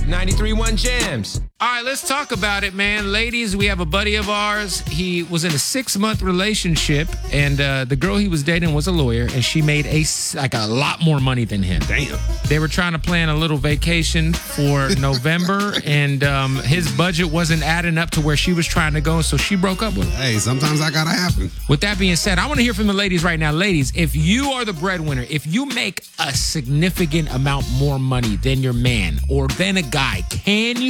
93.1 Jams. All right, let's talk about it, man. Ladies, we have a buddy of ours. He was in a 6-month relationship, and the girl he was dating was a lawyer, and she made a lot more money than him. Damn. They were trying to plan a little vacation for November, and his budget wasn't adding up to where she was trying to go, so she broke up with him. Hey, sometimes that gotta happen. With that being said, I want to hear from the ladies right now. Ladies, if you are the breadwinner, if you make a significant amount more money than your man or than a guy, can you